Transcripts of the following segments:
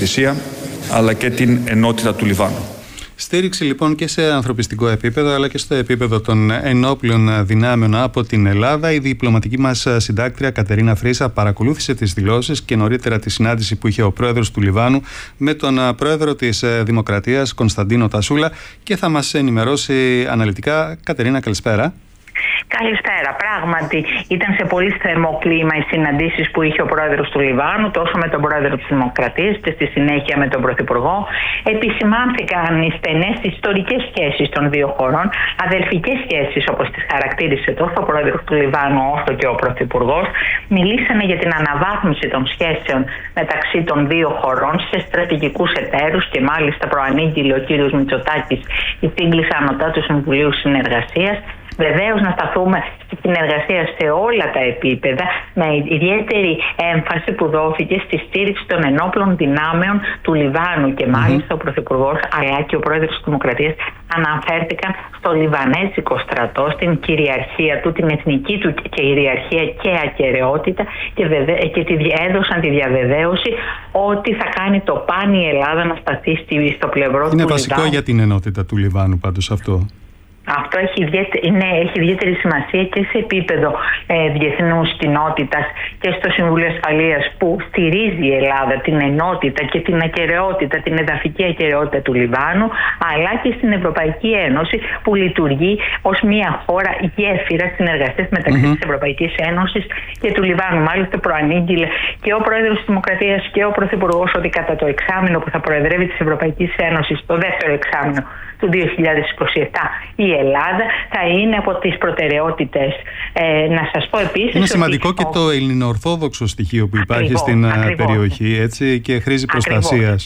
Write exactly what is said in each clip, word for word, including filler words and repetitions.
ανεξαρτησία αλλά και την ενότητα του Λιβάνου. Στήριξη λοιπόν και σε ανθρωπιστικό επίπεδο αλλά και στο επίπεδο των ενόπλων δυνάμεων από την Ελλάδα. Η διπλωματική μας συντάκτρια Κατερίνα Φρύσα παρακολούθησε τις δηλώσεις και νωρίτερα τη συνάντηση που είχε ο πρόεδρος του Λιβάνου με τον πρόεδρο της Δημοκρατίας Κωνσταντίνο Τασούλα και θα μας ενημερώσει αναλυτικά. Κατερίνα, καλησπέρα. Καλησπέρα. Πράγματι, ήταν σε πολύ θερμό κλίμα οι συναντήσεις που είχε ο πρόεδρος του Λιβάνου, τόσο με τον πρόεδρο της Δημοκρατίας και στη συνέχεια με τον πρωθυπουργό. Επισημάνθηκαν οι στενές ιστορικές σχέσεις των δύο χωρών, αδελφικές σχέσεις όπως τις χαρακτήρισε τόσο ο πρόεδρος του Λιβάνου όσο και ο πρωθυπουργός. Μιλήσανε για την αναβάθμιση των σχέσεων μεταξύ των δύο χωρών σε στρατηγικούς εταίρους και μάλιστα προανήγγειλε ο κύριος Μητσοτάκης η σύγκληση ανωτά του Συμβουλίου Συνεργασίας. Βεβαίως να σταθούμε στη συνεργασία σε όλα τα επίπεδα με ιδιαίτερη έμφαση που δόθηκε στη στήριξη των ενόπλων δυνάμεων του Λιβάνου και μάλιστα mm-hmm. ο Πρωθυπουργός αλλά και ο Πρόεδρος της Δημοκρατίας αναφέρθηκαν στο Λιβανέζικο στρατό, στην κυριαρχία του, την εθνική του κυριαρχία και ακεραιότητα και, βεβαι... και τη... έδωσαν τη διαβεβαίωση ότι θα κάνει το παν η Ελλάδα να σταθεί στο πλευρό Είναι του Λιβάνου. Είναι βασικό για την ενότητα του Λιβάνου πάντως αυτό. Αυτό έχει, ιδιαίτερη, ναι, έχει ιδιαίτερη σημασία και σε επίπεδο ε, διεθνούς κοινότητας και στο Συμβούλιο Ασφαλείας που στηρίζει η Ελλάδα την ενότητα και την ακεραιότητα, την εδαφική ακεραιότητα του Λιβάνου, αλλά και στην Ευρωπαϊκή Ένωση που λειτουργεί ως μια χώρα γέφυρα συνεργασίας μεταξύ mm-hmm. της Ευρωπαϊκής Ένωσης και του Λιβάνου. Μάλιστα προανήγγειλε και ο Πρόεδρος της Δημοκρατίας και ο Πρωθυπουργός ότι κατά το εξάμηνο που θα προεδρεύει της Ευρωπαϊκής Ένωσης, το δεύτερο εξάμηνο του δύο χιλιάδες είκοσι επτά, η Ελλάδα θα είναι από τις προτεραιότητες. Ε, να σας πω επίσης... Είναι σημαντικό ότι και το ελληνοορθόδοξο στοιχείο που υπάρχει ακριβώς, στην ακριβώς. περιοχή, έτσι, και χρήζει προστασίας.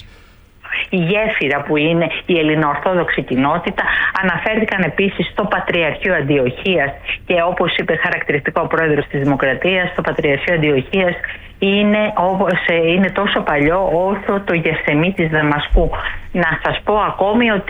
Η γέφυρα που είναι η ελληνοορθόδοξη κοινότητα. Αναφέρθηκαν επίσης στο Πατριαρχείο Αντιοχίας και όπως είπε χαρακτηριστικό ο πρόεδρος της Δημοκρατίας, το Πατριαρχείο Αντιοχίας είναι, είναι τόσο παλιό όσο το Γεσεμί της Δαμασκού. Να σας πω ακόμη ότι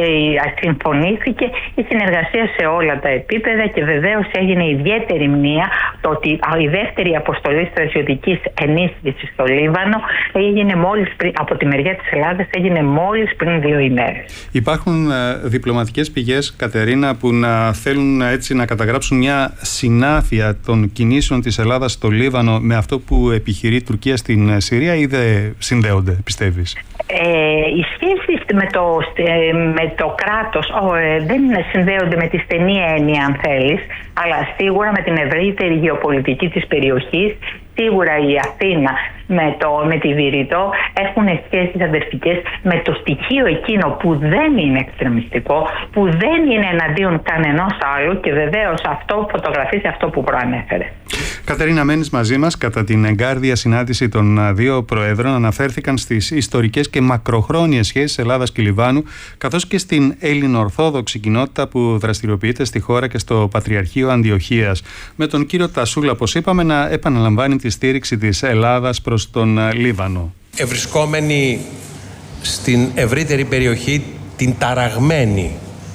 συμφωνήθηκε η συνεργασία σε όλα τα επίπεδα και βεβαίως έγινε ιδιαίτερη μνήα το ότι η δεύτερη αποστολή στρατιωτικής ενίσχυσης στο Λίβανο έγινε μόλις πριν, από τη μεριά της Ελλάδας έγινε μόλις πριν δύο ημέρες. Υπάρχουν ε, διπλωματικές πηγές, Κατερίνα, που να θέλουν έτσι να καταγράψουν μια συνάφεια των κινήσεων της Ελλάδας στο Λίβανο με αυτό που επιχειρεί η Τουρκία στην Συρία ή δεν συνδέονται, πιστεύεις? Ε, οι σχέσεις με το, με το κράτος oh, ε, δεν συνδέονται με τη στενή έννοια αν θέλεις, αλλά σίγουρα με την ευρύτερη γεωπολιτική της περιοχής. Σίγουρα η Αθήνα με, το, με τη Βηρητό έχουν σχέσεις αδερφικές με το στοιχείο εκείνο που δεν είναι εξτρεμιστικό, που δεν είναι εναντίον κανενός άλλου και βεβαίως αυτό φωτογραφίζει αυτό που προανέφερε. Κατερίνα, μένεις μαζί μας. Κατά την εγκάρδια συνάντηση των δύο προέδρων αναφέρθηκαν στις ιστορικές και μακροχρόνιες σχέσεις Ελλάδας και Λιβάνου, καθώς και στην ελληνοορθόδοξη κοινότητα που δραστηριοποιείται στη χώρα και στο Πατριαρχείο Αντιοχίας. Με τον κύριο Τασούλα, όπως είπαμε, να επαναλαμβάνει τη στήριξη της Ελλάδας προς τον Λίβανο. Ευρισκόμενοι στην ευρύτερη περιοχή, την ταραγμένη,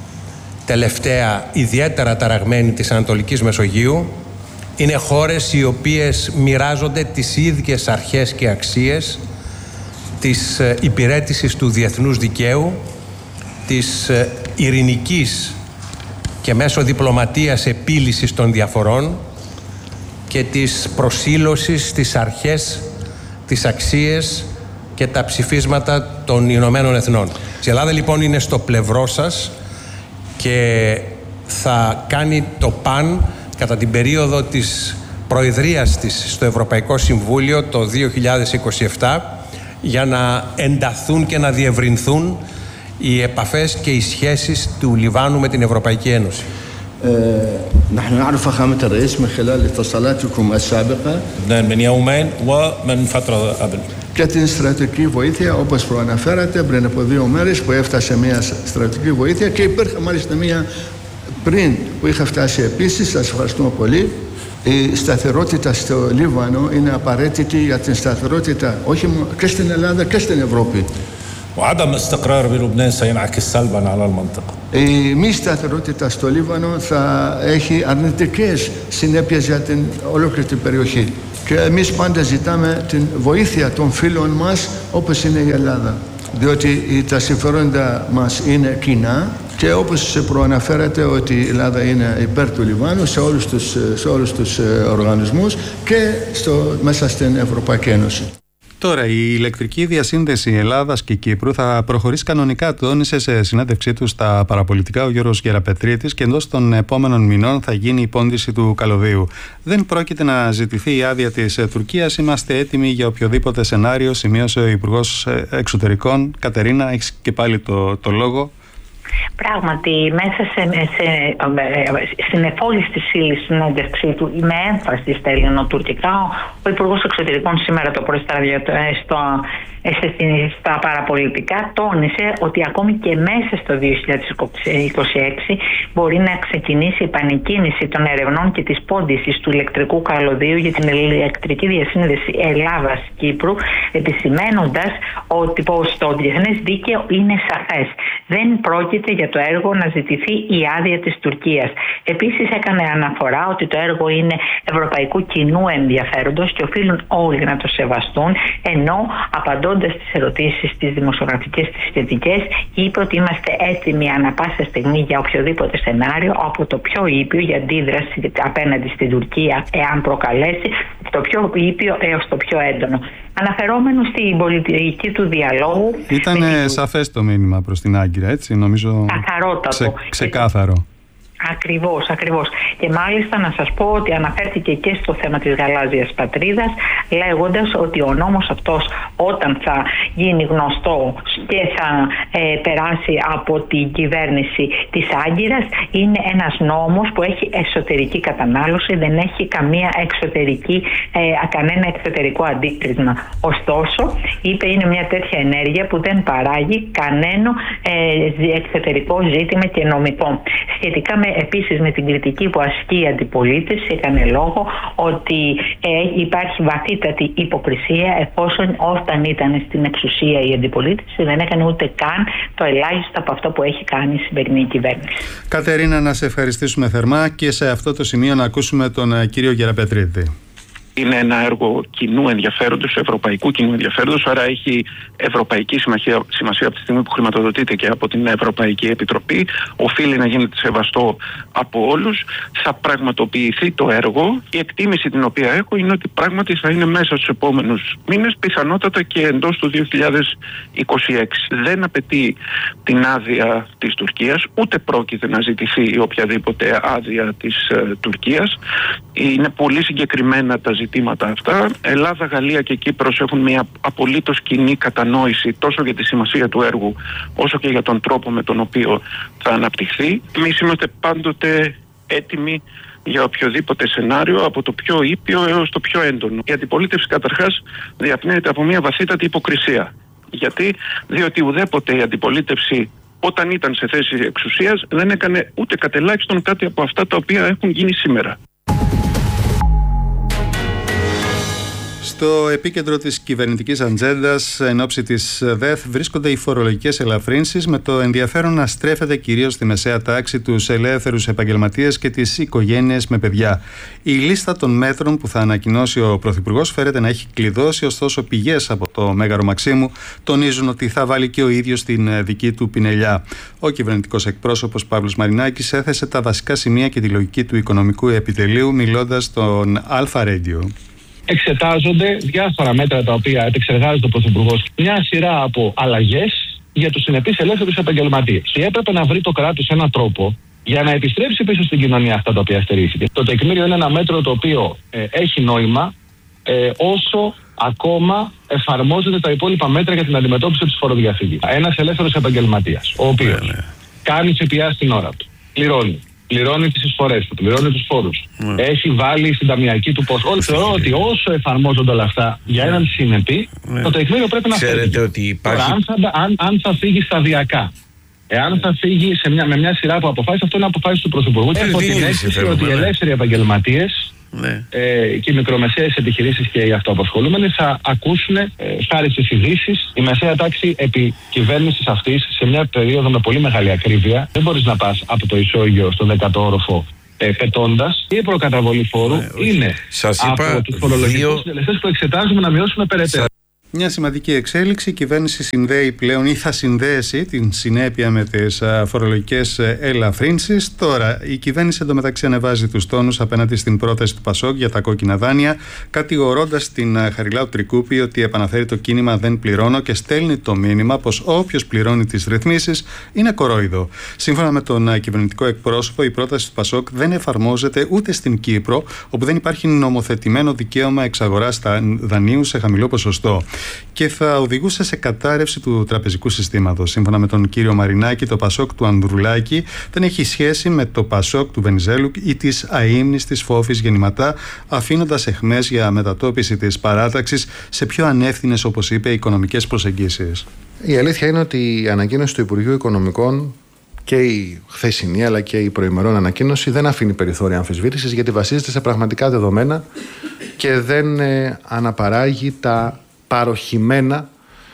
τελευταία ιδιαίτερα ταραγμένη της Ανατολικής Μεσογείου, είναι χώρες οι οποίες μοιράζονται τις ίδιες αρχές και αξίες της υπηρέτησης του διεθνούς δικαίου, της ειρηνικής και μέσω διπλωματίας επίλυσης των διαφορών και της προσήλωσης στις αρχές, τις αξίες και τα ψηφίσματα των Ηνωμένων Εθνών. Η Ελλάδα λοιπόν είναι στο πλευρό σας και θα κάνει το παν κατά την περίοδο της προεδρίας της στο Ευρωπαϊκό Συμβούλιο το δύο χιλιάδες είκοσι επτά για να ενταθούν και να διευρυνθούν οι επαφές και οι σχέσεις του Λιβάνου με την Ευρωπαϊκή Ένωση. نحن نعرف فخامة الرئيس من خلال اتصالاتكم السابقة من يومين ومن فترة قبل. Και την στρατιωτική βοήθεια, όπως προαναφέρατε, πριν από δύο μέρες που έφτασε μια στρατιωτική βοήθεια και υπήρχε μάλιστα μια πριν που είχα φτάσει επίσης. Σας ευχαριστούμε πολύ. Η σταθερότητα στο Λίβανο είναι απαραίτητη για την σταθερότητα όχι και στην Ελλάδα και στην Ευρώπη. وعدم استقرار بلبنان سينعكس سلبا على المنطقة. Η μη σταθερότητα στο Λίβανο θα έχει αρνητικές συνέπειες για την ολόκληρη την περιοχή. Και εμείς πάντα ζητάμε την βοήθεια των φίλων μας, όπως είναι η Ελλάδα. Διότι τα συμφέροντα μας είναι κοινά και όπως προαναφέρατε ότι η Ελλάδα είναι υπέρ του Λιβάνου σε όλους τους, σε όλους τους οργανισμούς και στο, μέσα στην Ευρωπαϊκή Ένωση. Τώρα, η ηλεκτρική διασύνδεση Ελλάδας και Κύπρου θα προχωρήσει κανονικά, τόνισε σε συνέντευξή του στα παραπολιτικά ο Γιώργος Γεραπετρίτης, και εντός των επόμενων μηνών θα γίνει η πόντιση του καλωδίου. Δεν πρόκειται να ζητηθεί η άδεια της Τουρκίας. Είμαστε έτοιμοι για οποιοδήποτε σενάριο, σημείωσε ο Υπουργός Εξωτερικών. Κατερίνα, έχεις και πάλι το, το λόγο. Πράγματι, μέσα σε, σε, στην εφόλιστη σύλλη συνέντευξή του, με έμφαση στα ελληνοτουρκικά, ο Υπουργός Εξωτερικών σήμερα το πρωί στο, στα παραπολιτικά τόνισε ότι ακόμη και μέσα στο δύο χιλιάδες είκοσι έξι μπορεί να ξεκινήσει η επανεκκίνηση των ερευνών και της πόντισης του ηλεκτρικού καλωδίου για την ηλεκτρική διασύνδεση Ελλάδας-Κύπρου, επισημαίνοντας ότι πως το διεθνές δίκαιο είναι σαφές. Δεν πρόκειται για το έργο να ζητηθεί η άδεια της Τουρκίας. Επίσης έκανε αναφορά ότι το έργο είναι ευρωπαϊκού κοινού ενδιαφέροντος και οφείλουν όλοι να το σεβαστούν, ενώ απαντώντας στις ερωτήσεις τις δημοσιογραφικές τις σχετικές, είπε ότι είμαστε έτοιμοι ανά πάσα στιγμή για οποιοδήποτε σενάριο, από το πιο ήπιο για αντίδραση απέναντι στην Τουρκία εάν προκαλέσει, το πιο ήπιο έως το πιο έντονο. Αναφερόμενο στην πολιτική του διαλόγου. Ήταν την... σαφές το μήνυμα προς την Άγκυρα, έτσι, νομίζω. Καθαρότατο. Ξε, ξεκάθαρο. Ακριβώς, ακριβώς. Και μάλιστα να σας πω ότι αναφέρθηκε και στο θέμα της γαλάζιας πατρίδας, λέγοντας ότι ο νόμος αυτός όταν θα γίνει γνωστό και θα ε, περάσει από την κυβέρνηση της Άγκυρας, είναι ένας νόμος που έχει εσωτερική κατανάλωση, δεν έχει καμία εξωτερική, ε, κανένα εξωτερικό αντίκρισμα. Ωστόσο, είπε, είναι μια τέτοια ενέργεια που δεν παράγει κανένα ε, εξωτερικό ζήτημα και νομικό. Σχετικά με επίσης με την κριτική που ασκεί η αντιπολίτευση, έκανε λόγο ότι ε, υπάρχει βαθύτατη υποκρισία, εφόσον όταν ήταν στην εξουσία η αντιπολίτευση δεν έκανε ούτε καν το ελάχιστο από αυτό που έχει κάνει η σημερινή κυβέρνηση. Κατερίνα, να σε ευχαριστήσουμε θερμά και σε αυτό το σημείο να ακούσουμε τον κύριο Γεραπετρίτη. Είναι ένα έργο κοινού ενδιαφέροντος, ευρωπαϊκού κοινού ενδιαφέροντος, άρα έχει ευρωπαϊκή σημασία, σημασία από τη στιγμή που χρηματοδοτείται και από την Ευρωπαϊκή Επιτροπή. Οφείλει να γίνεται σεβαστό από όλους. Θα πραγματοποιηθεί το έργο. Η εκτίμηση την οποία έχω είναι ότι πράγματι θα είναι μέσα στους επόμενους μήνες, πιθανότατα και εντός του δύο χιλιάδες είκοσι έξι. Δεν απαιτεί την άδεια της Τουρκίας, ούτε πρόκειται να ζητηθεί οποιαδήποτε άδεια της ε, Τουρκίας. Είναι πολύ συγκεκριμένα τα ζητήματα αυτά. Ελλάδα, Γαλλία και Κύπρος έχουν μια απολύτως κοινή κατανόηση τόσο για τη σημασία του έργου όσο και για τον τρόπο με τον οποίο θα αναπτυχθεί. Εμείς είμαστε πάντοτε έτοιμοι για οποιοδήποτε σενάριο, από το πιο ήπιο έως το πιο έντονο. Η αντιπολίτευση καταρχάς διαπνέεται από μια βαθύτατη υποκρισία. Γιατί? Διότι ουδέποτε η αντιπολίτευση όταν ήταν σε θέση εξουσίας δεν έκανε ούτε κατελάχιστον κάτι από αυτά τα οποία έχουν γίνει σήμερα. Στο επίκεντρο της κυβερνητικής ατζέντας εν ώψη της ΔΕΘ βρίσκονται οι φορολογικές ελαφρύνσεις, με το ενδιαφέρον να στρέφεται κυρίως στη μεσαία τάξη, τους ελεύθερους επαγγελματίες και τις οικογένειες με παιδιά. Η λίστα των μέτρων που θα ανακοινώσει ο Πρωθυπουργός φέρεται να έχει κλειδώσει, ωστόσο πηγές από το Μέγαρο Μαξίμου τονίζουν ότι θα βάλει και ο ίδιος την δική του πινελιά. Ο κυβερνητικός εκπρόσωπος Παύλος Μαρινάκης έθεσε τα βασικά σημεία και τη λογική του οικονομικού επιτελείου μιλώντας στον Αλφα Radio. Εξετάζονται διάφορα μέτρα τα οποία επεξεργάζεται ο Πρωθυπουργός, μια σειρά από αλλαγές για τους συνεπείς ελεύθερους επαγγελματίες. Και έπρεπε να βρει το κράτος έναν τρόπο για να επιστρέψει πίσω στην κοινωνία αυτά τα οποία στερήθηκε. Το τεκμήριο είναι ένα μέτρο το οποίο ε, έχει νόημα ε, όσο ακόμα εφαρμόζονται τα υπόλοιπα μέτρα για την αντιμετώπιση της φοροδιαφυγής. Ένας ελεύθερος επαγγελματίας, ο οποίος yeah, yeah. κάνει ΦΠΑ στην ώρα του, πληρώνει. Πληρώνει τις εισφορές του, πληρώνει τους φόρους. Mm. Έχει βάλει στην ταμιακή του πόσο. Όλοι θεωρώ ότι όσο εφαρμόζονται όλα αυτά για έναν συνεπή, mm. το τεκμήριο πρέπει να φύγει. Ξέρετε ότι υπάρχει... Τώρα, αν, θα, αν, αν θα φύγει σταδιακά Εάν θα φύγει σε μια, με μια σειρά από αποφάσεις, αυτό είναι αποφάσεις του Πρωθυπουργού. Και έχω την αίσθηση ότι οι ελεύθεροι επαγγελματίες ναι. ε, και οι μικρομεσαίες επιχειρήσεις και οι αυτοαπασχολούμενοι θα ακούσουν, ε, χάρη στις ειδήσεις, η μεσαία τάξη επί κυβέρνησης αυτής σε μια περίοδο με πολύ μεγάλη ακρίβεια. Δεν μπορείς να πας από το ισόγειο στο δέκατο όροφο ε, πετώντας. Η προκαταβολή φόρου ε, είναι Σας από είπα τους φορολογικούς δύο... συντελεστές που εξετάζουμε να μειώσουμε περαιτέρω. Μια σημαντική εξέλιξη, η κυβέρνηση συνδέει πλέον ή θα συνδέσει την συνέπεια με τις φορολογικές ελαφρύνσεις. Τώρα η κυβέρνηση εντωμεταξύ ανεβάζει τους τόνους απέναντι στην πρόταση του Πασόκ για τα κόκκινα δάνεια, κατηγορώντας την Χαριλάου Τρικούπη ότι επαναφέρει το κίνημα «Δεν πληρώνω» και στέλνει το μήνυμα πως όποιος πληρώνει τις ρυθμίσεις είναι κορόιδο. Σύμφωνα με τον κυβερνητικό εκπρόσωπο, η πρόταση του Πασόκ δεν εφαρμόζεται ούτε στην Κύπρο, όπου δεν υπάρχει νομοθετημένο δικαίωμα εξαγοράς δανείου σε χαμηλό ποσοστό, και θα οδηγούσε σε κατάρρευση του τραπεζικού συστήματος. Σύμφωνα με τον κύριο Μαρινάκη, το Πασόκ του Ανδρουλάκη δεν έχει σχέση με το Πασόκ του Βενιζέλου ή της αείμνης της Φόφης γεννηματά, αφήνοντας εχμές για μετατόπιση της παράταξης σε πιο ανεύθυνες, όπως είπε, οικονομικές προσεγγίσεις. Η αλήθεια είναι ότι η ανακοίνωση του Υπουργείου Οικονομικών και η χθεσινή αλλά και η προημερών ανακοίνωση δεν αφήνει περιθώρια αμφισβήτησης, γιατί βασίζεται σε πραγματικά δεδομένα και δεν ε, αναπαράγει τα παροχημένα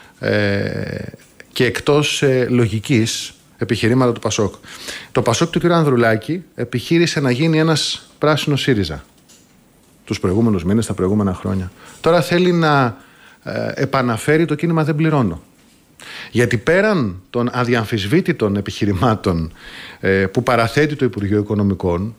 ε, και εκτός ε, λογικής επιχειρήματα του Πασόκ. Το Πασόκ του κ. Ανδρουλάκη επιχείρησε να γίνει ένας πράσινος ΣΥΡΙΖΑ τους προηγούμενους μήνες, τα προηγούμενα χρόνια. Τώρα θέλει να ε, επαναφέρει το κίνημα «Δεν πληρώνω». Γιατί πέραν των αδιαμφισβήτητων επιχειρημάτων ε, που παραθέτει το Υπουργείο Οικονομικών,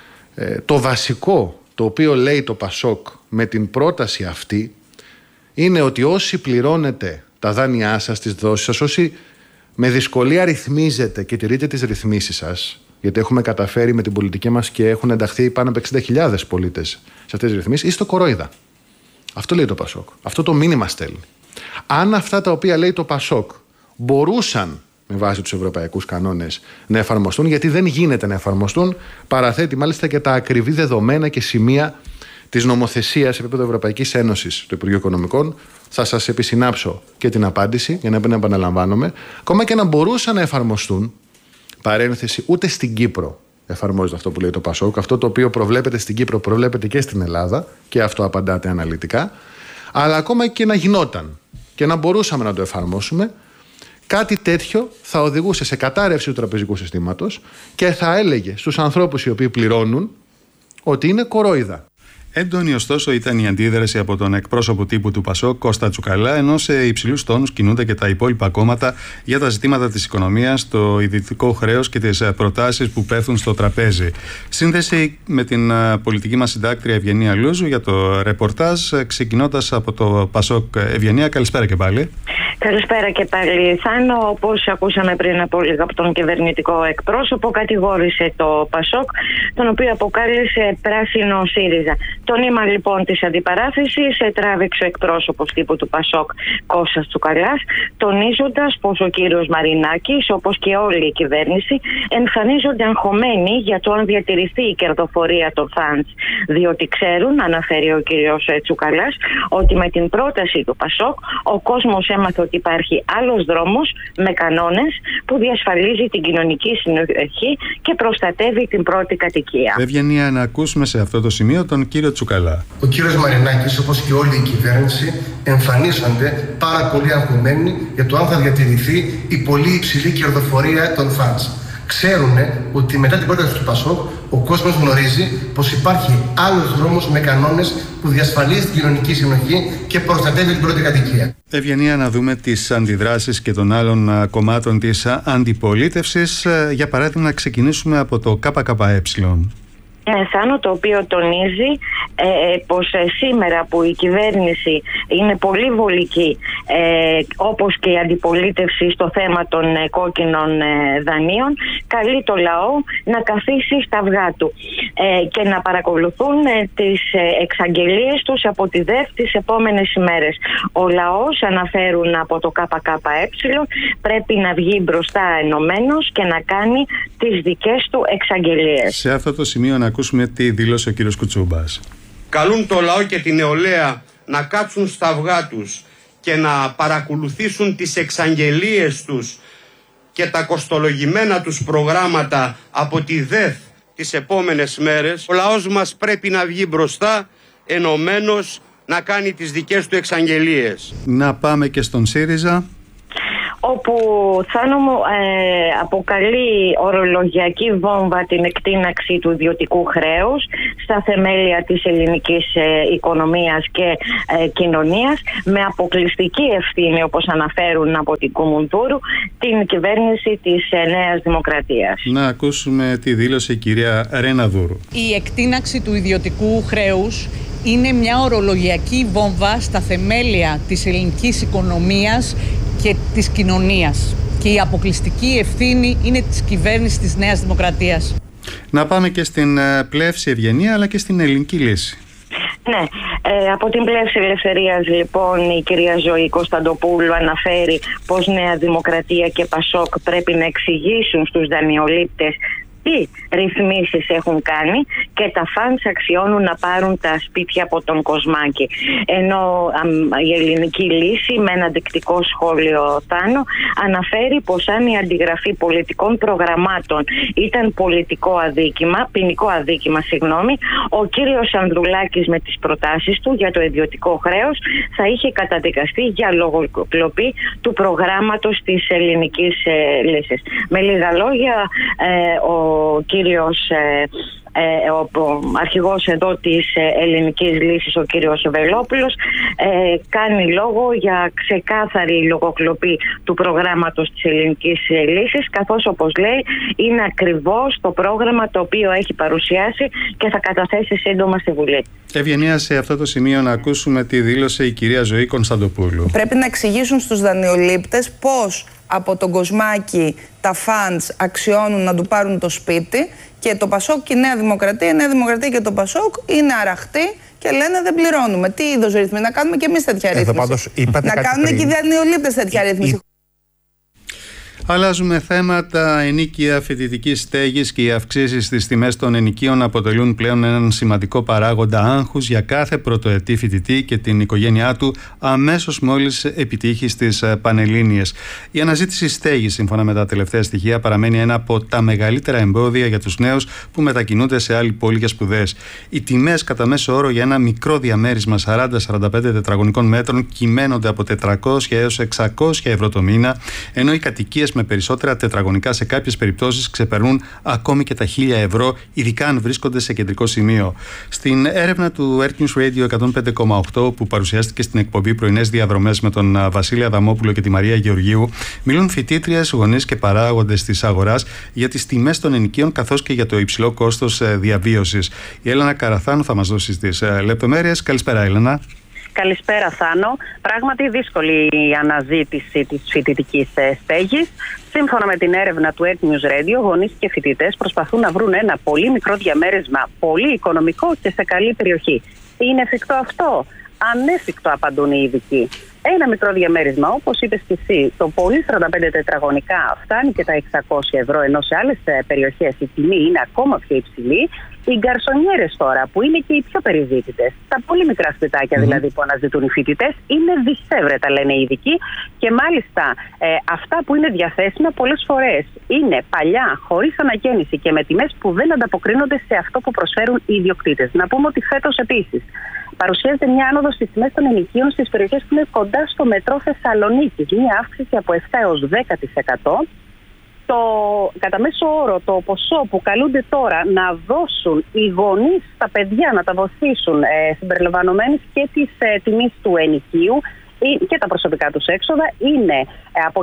ε, το βασικό το οποίο λέει το Πασόκ με την πρόταση αυτή είναι ότι όσοι πληρώνετε τα δάνειά σας, τις δόσεις σας, όσοι με δυσκολία ρυθμίζετε και τηρείτε τις ρυθμίσεις σας, γιατί έχουμε καταφέρει με την πολιτική μας και έχουν ενταχθεί πάνω από εξήντα χιλιάδες πολίτες σε αυτές τις ρυθμίσεις, είστε κορόιδα. Αυτό λέει το Πασόκ. Αυτό το μήνυμα στέλνει. Αν αυτά τα οποία λέει το Πασόκ μπορούσαν με βάση τους ευρωπαϊκούς κανόνες να εφαρμοστούν, γιατί δεν γίνεται να εφαρμοστούν, παραθέτει μάλιστα και τα ακριβή δεδομένα και σημεία της νομοθεσίας σε επίπεδο Ευρωπαϊκής Ένωσης του Υπουργείου Οικονομικών. Θα σας επισυνάψω και την απάντηση για να μην επαναλαμβάνομαι. Ακόμα και να μπορούσαν να εφαρμοστούν, παρένθεση, ούτε στην Κύπρο εφαρμόζεται αυτό που λέει το Πασόκ. Αυτό το οποίο προβλέπεται στην Κύπρο προβλέπεται και στην Ελλάδα, και αυτό απαντάτε αναλυτικά. Αλλά ακόμα και να γινόταν και να μπορούσαμε να το εφαρμόσουμε, κάτι τέτοιο θα οδηγούσε σε κατάρρευση του τραπεζικού συστήματος και θα έλεγε στους ανθρώπους οι οποίοι πληρώνουν ότι είναι κορόιδα. Έντονη, ωστόσο, ήταν η αντίδραση από τον εκπρόσωπο τύπου του Πασόκ, Κώστα Τσουκαλά, ενώ σε υψηλούς τόνους κινούνται και τα υπόλοιπα κόμματα για τα ζητήματα της οικονομίας, το ιδιωτικό χρέος και τις προτάσεις που πέφτουν στο τραπέζι. Σύνδεση με την πολιτική μας συντάκτρια Ευγενία Λούζου για το ρεπορτάζ, ξεκινώντας από το Πασόκ. Ευγενία, καλησπέρα και πάλι. Καλησπέρα και πάλι, Θάνο. Όπως ακούσαμε πριν από λίγο από τον κυβερνητικό εκπρόσωπο, κατηγόρησε το Πασόκ, τον οποίο αποκάλεσε πράσινο ΣΥΡΙΖΑ. Το νήμα λοιπόν της αντιπαράθεσης τράβηξε ο εκπρόσωπος τύπου του Πασόκ, Κώστας Τσουκαλάς, τονίζοντας πως ο κύριος Μαρινάκης, όπως και όλη η κυβέρνηση, εμφανίζονται αγχωμένοι για το αν διατηρηθεί η κερδοφορία των φαντς. Διότι ξέρουν, αναφέρει ο κύριος Τσουκαλάς, ότι με την πρόταση του Πασόκ ο κόσμος έμαθε ότι υπάρχει άλλος δρόμος με κανόνες που διασφαλίζει την κοινωνική συνοχή και προστατεύει την πρώτη κατοικία. Ευγενία, να ακούσουμε σε αυτό το σημείο τον κύριο Τσουκαλά. Ο κύριος Μαρινάκης, όπως και όλη η κυβέρνηση, εμφανίζονται πάρα πολύ αγχωμένοι για το αν θα διατηρηθεί η πολύ υψηλή κερδοφορία των φαντς. Ξέρουν ότι μετά την πρόταση του Πασόκ ο κόσμος γνωρίζει πως υπάρχει άλλος δρόμος με κανόνες που διασφαλίζει την κοινωνική συνοχή και προστατεύει την πρώτη κατοικία. Ευγενία, να δούμε τις αντιδράσεις και των άλλων κομμάτων της αντιπολίτευσης. Για παράδειγμα, να ξεκινήσουμε από το ΚΚΕ. Θάνο, το οποίο τονίζει ε, πως ε, σήμερα που η κυβέρνηση είναι πολύ βολική, ε, όπως και η αντιπολίτευση στο θέμα των ε, κόκκινων ε, δανείων, καλεί το λαό να καθίσει στα αυγά του ε, και να παρακολουθούν ε, τις ε, εξαγγελίες τους από τη ΔΕΦ τις επόμενες ημέρες. Ο λαός, αναφέρουν από το ΚΚΕ, πρέπει να βγει μπροστά ενωμένος και να κάνει τις δικές του εξαγγελίες. Σε αυτό το σημείο να ακούσουμε τι δήλωσε ο κύριος Κουτσούμπας. Καλούν το λαό και την νεολαία να κάτσουν στα αυγά τους και να παρακολουθήσουν τις εξαγγελίες τους και τα κοστολογημένα τους προγράμματα από τη ΔΕΘ τις επόμενες μέρες, ο λαός μας πρέπει να βγει μπροστά ενωμένος, να κάνει τις δικές του εξαγγελίες. Να πάμε και στον ΣΥΡΙΖΑ, όπου Θάνο μου ε, αποκαλεί ορολογιακή βόμβα την εκτείναξη του ιδιωτικού χρέους στα θεμέλια της ελληνικής ε, οικονομίας και ε, κοινωνίας, με αποκλειστική ευθύνη, όπως αναφέρουν από την Κουμουντούρου, την κυβέρνηση της ε, Νέας Δημοκρατίας. Να ακούσουμε τη δήλωση η κυρία Ρεναδούρου. Η εκτείναξη του ιδιωτικού χρέους είναι μια ορολογιακή βόμβα στα θεμέλια της ελληνικής οικονομίας και της κοινωνίας. Και η αποκλειστική ευθύνη είναι της κυβέρνησης της Νέας Δημοκρατίας. Να πάμε και στην πλεύση Ευγενία, αλλά και στην ελληνική λύση. Ναι, ε, από την πλεύση ελευθερίας λοιπόν η κυρία Ζωή Κωνσταντοπούλου αναφέρει πως Νέα Δημοκρατία και Πασόκ πρέπει να εξηγήσουν στους δανειολήπτες τι ρυθμίσεις έχουν κάνει και τα φανς αξιώνουν να πάρουν τα σπίτια από τον Κοσμάκη. Ενώ α, η ελληνική λύση, με ένα δεικτικό σχόλιο Θάνο, αναφέρει πως αν η αντιγραφή πολιτικών προγραμμάτων ήταν πολιτικό αδίκημα, ποινικό αδίκημα, συγγνώμη, ο κύριος Ανδρουλάκης με τις προτάσεις του για το ιδιωτικό χρέος θα είχε καταδικαστεί για λογοκλοπή του προγράμματος της ελληνικής ε, λύσης. Με λίγα λόγια, ε, ο ο κύριος ε, ε, ο, ο αρχηγός εδώ της ε, ελληνικής λύσης, ο κύριος Βελόπουλος, ε, κάνει λόγο για ξεκάθαρη λογοκλοπή του προγράμματος της ελληνικής ε, λύσης, καθώς, όπως λέει, είναι ακριβώς το πρόγραμμα το οποίο έχει παρουσιάσει και θα καταθέσει σύντομα στη Βουλή. Ευγενία, σε αυτό το σημείο να ακούσουμε τη δήλωση η κυρία Ζωή Κωνσταντοπούλου. Πρέπει να εξηγήσουν στους δανειολήπτες πώς από τον Κοσμάκη τα φαντς αξιώνουν να του πάρουν το σπίτι και το Πασόκ και η Νέα Δημοκρατία, η Νέα Δημοκρατία και το Πασόκ είναι αραχτοί και λένε δεν πληρώνουμε. Τι είδος ρύθμιση, να κάνουμε και εμείς τέτοια ρύθμιση. Πάντως, να κάνουν και οι δανειολήπτες τέτοια ρύθμιση. Αλλάζουμε θέματα. Ενοίκια φοιτητικής στέγης και οι αυξήσεις στις τιμές των ενοικίων αποτελούν πλέον έναν σημαντικό παράγοντα άγχους για κάθε πρωτοετή φοιτητή και την οικογένειά του αμέσως μόλις επιτύχει στις Πανελλήνιες. Η αναζήτηση στέγης, σύμφωνα με τα τελευταία στοιχεία, παραμένει ένα από τα μεγαλύτερα εμπόδια για τους νέους που μετακινούνται σε άλλη πόλη για σπουδές. Οι τιμές κατά μέσο όρο για ένα μικρό διαμέρισμα σαράντα με σαράντα πέντε τετραγωνικών μέτρων κυμαίνονται από τετρακόσια έως εξακόσια ευρώ το μήνα, ενώ οι κατοικίες με περισσότερα τετραγωνικά σε κάποιες περιπτώσεις ξεπερνούν ακόμη και τα χίλια ευρώ, ειδικά αν βρίσκονται σε κεντρικό σημείο. Στην έρευνα του Earth News Radio εκατόν πέντε κόμμα οκτώ που παρουσιάστηκε στην εκπομπή Πρωινές Διαδρομές με τον Βασίλη Αδαμόπουλο και τη Μαρία Γεωργίου, μιλούν φοιτήτριες, γονείς και παράγοντες της αγοράς για τις τιμές των ενοικίων καθώς και για το υψηλό κόστος διαβίωσης. Η Έλενα Καραθάνου θα μας δώσει τις λεπτομέρειες. Καλησπέρα, Έλενα. Καλησπέρα, Θάνο. Πράγματι δύσκολη η αναζήτηση της φοιτητικής στέγης. Σύμφωνα με την έρευνα του Earth News Radio, γονείς και φοιτητές προσπαθούν να βρουν ένα πολύ μικρό διαμέρισμα, πολύ οικονομικό και σε καλή περιοχή. Είναι εφικτό αυτό? Ανέφικτο, απαντούν οι ειδικοί. Ένα μικρό διαμέρισμα, όπως είπες και εσύ, το πολύ σαράντα πέντε τετραγωνικά φτάνει και τα εξακόσια ευρώ, ενώ σε άλλες περιοχές η τιμή είναι ακόμα πιο υψηλή. Οι γκαρσονιέρες τώρα, που είναι και οι πιο περιζήτητες, τα πολύ μικρά σπιτάκια mm. δηλαδή που αναζητούν οι φοιτητές, είναι δυσέβρετα, λένε οι ειδικοί, και μάλιστα ε, αυτά που είναι διαθέσιμα πολλές φορές είναι παλιά, χωρίς ανακαίνιση και με τιμές που δεν ανταποκρίνονται σε αυτό που προσφέρουν οι ιδιοκτήτες. Να πούμε ότι φέτος επίσης παρουσιάζεται μια άνοδος στις τιμές των ενοικίων στις περιοχές που είναι κοντά στο μετρό Θεσσαλονίκης, μια αύξηση από επτά έως δέκα τοις εκατό. Το, κατά μέσο όρο, το ποσό που καλούνται τώρα να δώσουν οι γονείς στα παιδιά, να τα βοηθήσουν ε, συμπεριλαμβανομένης και της ε, τιμής του ενοικίου και τα προσωπικά τους έξοδα, είναι ε, από,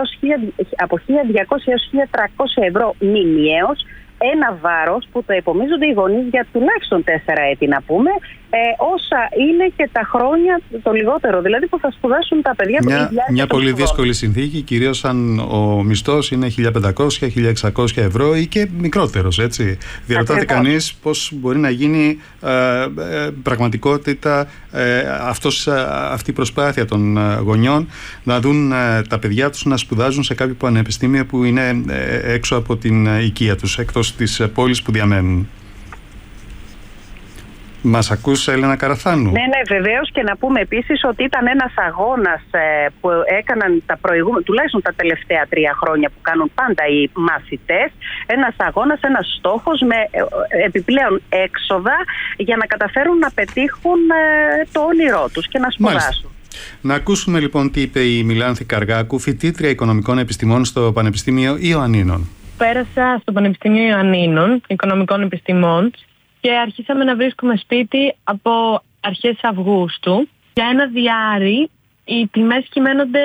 χίλια διακόσια έως χίλια τριακόσια ευρώ μηνιαίως. Ένα βάρος που το επομίζονται οι γονείς για τουλάχιστον τέσσερα έτη, να πούμε, ε, όσα είναι και τα χρόνια το λιγότερο, δηλαδή που θα σπουδάσουν τα παιδιά που Μια, μια πολύ δύσκολη συνθήκη, κυρίως αν ο μισθός είναι χίλια πεντακόσια με χίλια εξακόσια ευρώ ή και μικρότερος, έτσι. Διαρωτάται κανείς πώς μπορεί να γίνει ε, ε, πραγματικότητα ε, αυτός, ε, αυτή η προσπάθεια των ε, γονιών να δουν ε, τα παιδιά τους να σπουδάζουν σε κάποιο πανεπιστήμιο που είναι ε, έξω από την ε, οικία τους, εκτός της πόλης που διαμένουν. Μας ακούς, Έλενα Καραθάνου? Ναι, ναι, βεβαίως, και να πούμε επίσης ότι ήταν ένας αγώνας ε, που έκαναν τα προηγούμενα, τουλάχιστον τα τελευταία τρία χρόνια που κάνουν πάντα οι μαθητές. Ένας αγώνας, ένας στόχος με ε, επιπλέον έξοδα για να καταφέρουν να πετύχουν ε, το όνειρό τους και να σπουδάσουν. Μάλιστα. Να ακούσουμε λοιπόν τι είπε η Μιλάνθη Καργάκου, φοιτήτρια Οικονομικών Επιστημών στο Πανεπιστήμιο Ιωαννίνων. Πέρασα στο Πανεπιστήμιο Ιωαννίνων Οικονομικών Επιστημών και αρχίσαμε να βρίσκουμε σπίτι από αρχές Αυγούστου. Για ένα διάρρη οι τιμές κυμαίνονται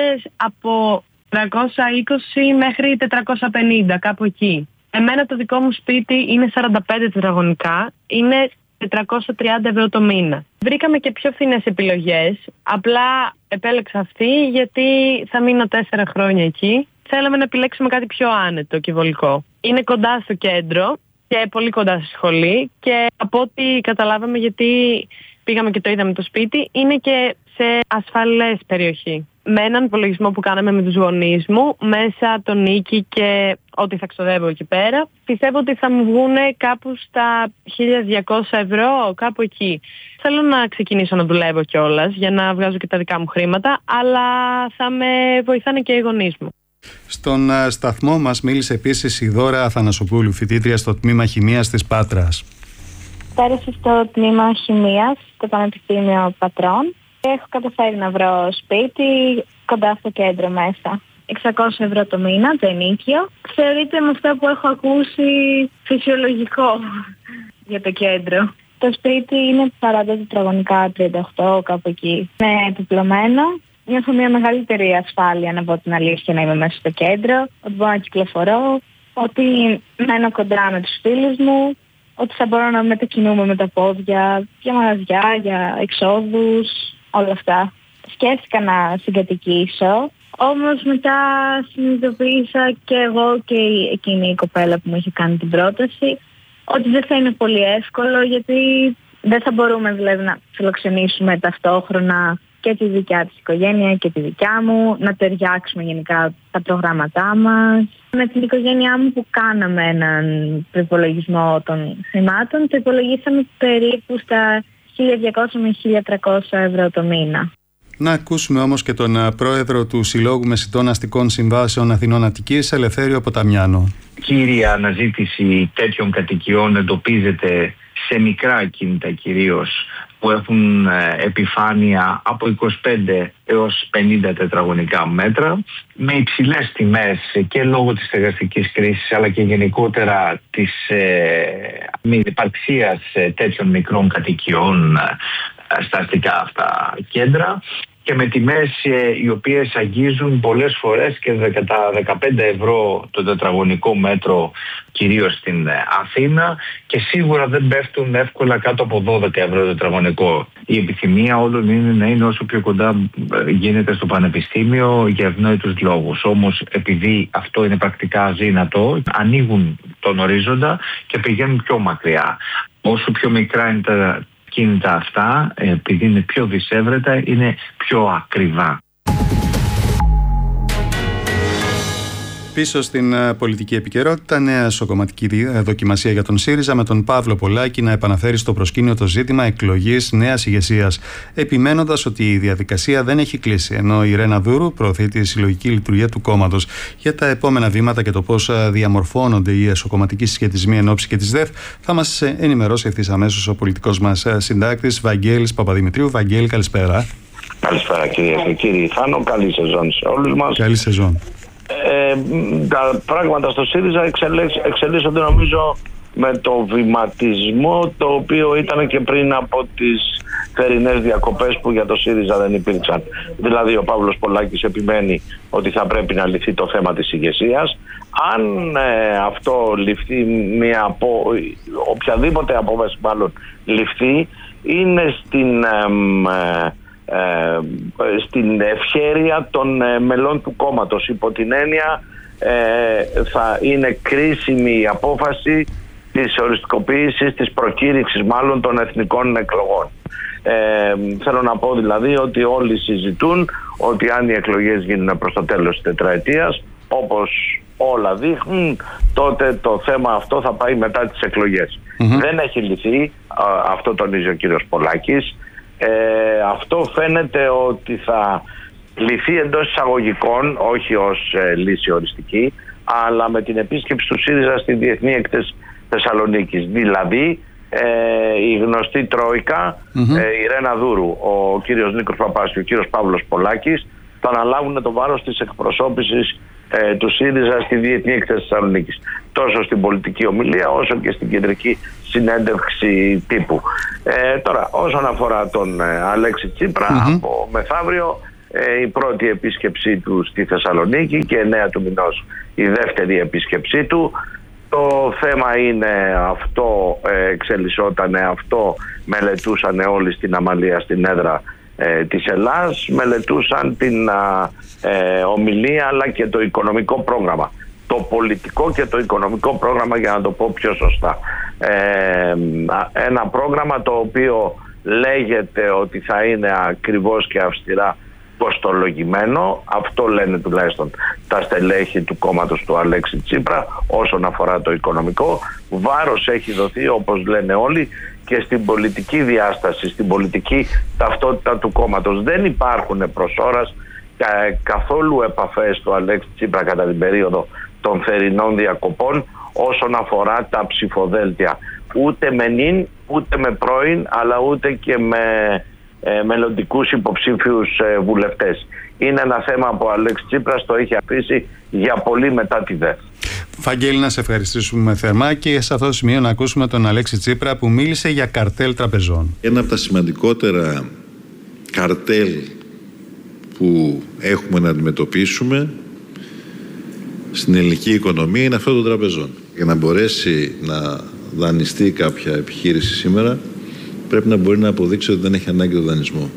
από τριακόσια είκοσι μέχρι τετρακόσια πενήντα, κάπου εκεί. Εμένα το δικό μου σπίτι είναι σαράντα πέντε τετραγωνικά, είναι τετρακόσια τριάντα ευρώ το μήνα. Βρήκαμε και πιο φθηνές επιλογές, απλά επέλεξα αυτή γιατί θα μείνω τέσσερα χρόνια εκεί. Θέλαμε να επιλέξουμε κάτι πιο άνετο και βολικό. Είναι κοντά στο κέντρο και πολύ κοντά στη σχολή και από ό,τι καταλάβαμε, γιατί πήγαμε και το είδαμε το σπίτι, είναι και σε ασφαλές περιοχή. Με έναν υπολογισμό που κάναμε με τους γονείς μου, μέσα το νίκη και ό,τι θα ξοδεύω εκεί πέρα, πιστεύω ότι θα μου βγουν κάπου στα χίλια διακόσια ευρώ, κάπου εκεί. Θέλω να ξεκινήσω να δουλεύω κιόλας για να βγάζω και τα δικά μου χρήματα, αλλά θα με βοηθάνε και οι γονείς μου. Στον σταθμό μας μίλησε επίσης η Δώρα Αθανασοπούλου, φοιτήτρια στο τμήμα Χημείας της Πάτρας. Πέρασα στο τμήμα Χημείας στο Πανεπιστήμιο Πατρών. Έχω καταφέρει να βρω σπίτι κοντά στο κέντρο μέσα. εξακόσια ευρώ το μήνα, το ενίκιο. Θεωρείται με αυτό που έχω ακούσει φυσιολογικό για το κέντρο. Το σπίτι είναι σαράντα τετραγωνικά, τριάντα οκτώ, κάπου εκεί. Είναι επιπλωμένο. Νιώθω μια μεγαλύτερη ασφάλεια, να πω την αλήθεια, να είμαι μέσα στο κέντρο, ότι μπορώ να κυκλοφορώ, ότι μένω κοντά με τους φίλους μου, ότι θα μπορώ να μετακινούμε με τα πόδια, για μαγαζιά, για εξόδους, όλα αυτά. Σκέφτηκα να συγκατοικήσω, όμως μετά συνειδητοποίησα και εγώ και εκείνη η κοπέλα που μου είχε κάνει την πρόταση, ότι δεν θα είναι πολύ εύκολο, γιατί δεν θα μπορούμε δηλαδή να φιλοξενήσουμε ταυτόχρονα και τη δικιά της οικογένεια και τη δικιά μου, να ταιριάξουμε γενικά τα προγράμματά μας. Με την οικογένειά μου που κάναμε έναν προϋπολογισμό των χρημάτων, το υπολογίσαμε περίπου στα χίλια διακόσια με χίλια τριακόσια ευρώ το μήνα. Να ακούσουμε όμως και τον πρόεδρο του Συλλόγου Μεσιτών Αστικών Συμβάσεων Αθηνών Αττικής, Ελευθέριο Ποταμιάνο. Κύρια αναζήτηση τέτοιων κατοικιών εντοπίζεται σε μικρά ακίνητα κυρίως, που έχουν επιφάνεια από είκοσι πέντε έως πενήντα τετραγωνικά μέτρα, με υψηλές τιμές και λόγω της στεγαστικής κρίσης, αλλά και γενικότερα της ε, μη υπαρξίας τέτοιων μικρών κατοικιών ε, στα αστικά αυτά κέντρα, και με τιμές ε, οι οποίες αγγίζουν πολλές φορές και τα δεκαπέντε ευρώ το τετραγωνικό μέτρο, κυρίως στην ε, Αθήνα, και σίγουρα δεν πέφτουν εύκολα κάτω από δώδεκα ευρώ το τετραγωνικό. Η επιθυμία όλων είναι να είναι όσο πιο κοντά ε, γίνεται στο πανεπιστήμιο για ευνόητους λόγους. Όμως επειδή αυτό είναι πρακτικά αδύνατο, ανοίγουν τον ορίζοντα και πηγαίνουν πιο μακριά. Όσο πιο μικρά είναι τα κίνητα αυτά, επειδή είναι πιο δυσέβρετα, είναι πιο ακριβά. Πίσω στην πολιτική επικαιρότητα, νέα εσωκομματική δοκιμασία για τον ΣΥΡΙΖΑ, με τον Παύλο Πολάκη να επαναφέρει στο προσκήνιο το ζήτημα εκλογής νέας ηγεσίας, επιμένοντας ότι η διαδικασία δεν έχει κλείσει, ενώ η Ρένα Δούρου προωθεί τη συλλογική λειτουργία του κόμματος. Για τα επόμενα βήματα και το πώς διαμορφώνονται οι εσωκομματικοί συσχετισμοί εν ώψη και της ΔΕΘ, θα μας ενημερώσει ευθύς αμέσως ο πολιτικός μας συντάκτης Βαγγέλης Παπαδημητρίου. Βαγγέλη, καλησπέρα. Καλησπέρα κυρίες και κύριοι. Θάνο, καλή σεζόν σε όλους μας. Καλή σεζόν. Ε, τα πράγματα στο ΣΥΡΙΖΑ εξελίσσονται νομίζω με το βηματισμό το οποίο ήταν και πριν από τις θερινές διακοπές που για το ΣΥΡΙΖΑ δεν υπήρξαν. Δηλαδή ο Παύλος Πολάκης επιμένει ότι θα πρέπει να λυθεί το θέμα της ηγεσίας. Αν ε, αυτό ληφθεί, μια απο, οποιαδήποτε απόφαση μάλλον ληφθεί, είναι στην... Ε, Ε, στην ευχέρεια των ε, μελών του κόμματος. Υπό την έννοια ε, θα είναι κρίσιμη η απόφαση της οριστικοποίησης, της προκήρυξης μάλλον των εθνικών εκλογών. Ε, θέλω να πω δηλαδή ότι όλοι συζητούν ότι αν οι εκλογές γίνουν προς το τέλος της τετραετίας, όπως όλα δείχνουν, τότε το θέμα αυτό θα πάει μετά τις εκλογές. Mm-hmm. Δεν έχει λυθεί, αυτό τονίζει ο κύριος Πολάκης. Ε, αυτό φαίνεται ότι θα λυθεί εντός εισαγωγικών, όχι ως ε, λύση οριστική, αλλά με την επίσκεψη του ΣΥΡΙΖΑ στη Διεθνή Έκθεση Θεσσαλονίκης. Δηλαδή ε, η γνωστή Τρόικα, mm-hmm. ε, η Ρένα Δούρου, ο κύριος Νίκος Παπάς και ο κύριος Παύλος Πολάκης θα αναλάβουν το βάρος της εκπροσώπησης ε, του ΣΥΡΙΖΑ στη Διεθνή Έκθεση Θεσσαλονίκης, τόσο στην πολιτική ομιλία όσο και στην κεντρική συνέντευξη τύπου. Ε, τώρα, όσον αφορά τον ε, Αλέξη Τσίπρα, mm-hmm. από μεθαύριο ε, η πρώτη επίσκεψή του στη Θεσσαλονίκη και εννέα του μηνός η δεύτερη επίσκεψή του. Το θέμα είναι αυτό, ε, εξελισσότανε αυτό, μελετούσαν όλοι στην Αμαλία στην έδρα ε, της Ελλάς, μελετούσαν την ε, ομιλία αλλά και το οικονομικό πρόγραμμα. Το πολιτικό και το οικονομικό πρόγραμμα, για να το πω πιο σωστά. Ε, ένα πρόγραμμα το οποίο λέγεται ότι θα είναι ακριβώς και αυστηρά κοστολογημένο, αυτό λένε τουλάχιστον τα στελέχη του κόμματος του Αλέξη Τσίπρα. Όσον αφορά το οικονομικό, βάρος έχει δοθεί, όπως λένε όλοι, και στην πολιτική διάσταση, στην πολιτική ταυτότητα του κόμματος. Δεν υπάρχουν προς ώρας καθόλου επαφές του Αλέξη Τσίπρα κατά την περίοδο των θερινών διακοπών όσον αφορά τα ψηφοδέλτια. Ούτε με νυν, ούτε με πρώην, αλλά ούτε και με ε, μελλοντικούς υποψήφιους ε, βουλευτές. Είναι ένα θέμα που ο Αλέξη Τσίπρας το έχει αφήσει για πολύ μετά τη ΔΕΘ. Βαγγέλη, να σε ευχαριστήσουμε θερμά και σε αυτό το σημείο να ακούσουμε τον Αλέξη Τσίπρα που μίλησε για καρτέλ τραπεζών. Ένα από τα σημαντικότερα καρτέλ που έχουμε να αντιμετωπίσουμε στην ελληνική οικονομία είναι αυτό των τραπεζών. Για να μπορέσει να δανειστεί κάποια επιχείρηση σήμερα, πρέπει να μπορεί να αποδείξει ότι δεν έχει ανάγκη το δανεισμό.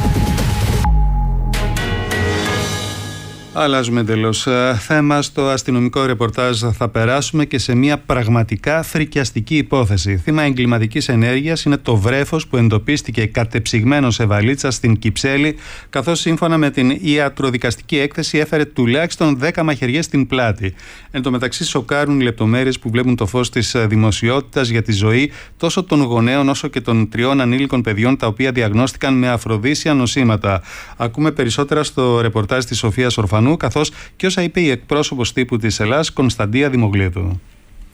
Αλλάζουμε εντελώς θέμα. Στο αστυνομικό ρεπορτάζ θα περάσουμε και σε μια πραγματικά φρικιαστική υπόθεση. Θύμα εγκληματικής ενέργειας είναι το βρέφος που εντοπίστηκε κατεψυγμένο σε βαλίτσα στην Κυψέλη, καθώς σύμφωνα με την ιατροδικαστική έκθεση έφερε τουλάχιστον δέκα μαχαιριές στην πλάτη. Εν τω μεταξύ, σοκάρουν οι λεπτομέρειες που βλέπουν το φως της δημοσιότητας για τη ζωή τόσο των γονέων όσο και των τριών ανήλικων παιδιών, τα οποία διαγνώστηκαν με αφροδίσια νοσήματα. Ακούμε περισσότερα στο ρεπορτάζ της Σοφίας Ορφανού, καθώς και όσα είπε η εκπρόσωπος τύπου της Ελλάς, Κωνσταντία Δημογλίδου.